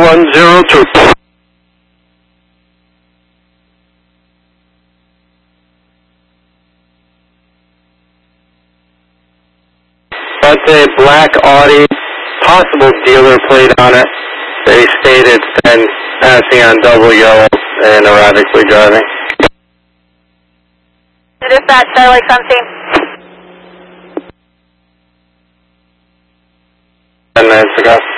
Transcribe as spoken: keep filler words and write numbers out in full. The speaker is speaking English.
one zero two. That's a black Audi, possible dealer plate on it. They stated then passing on double yellow and erratically driving. Dispatch, Starlight something. Ten minutes ago.